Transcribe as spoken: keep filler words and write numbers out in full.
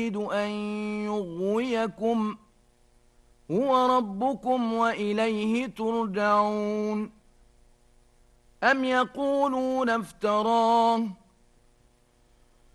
أن يغويكم هو ربكم وإليه ترجعون. أم يقولون افتراه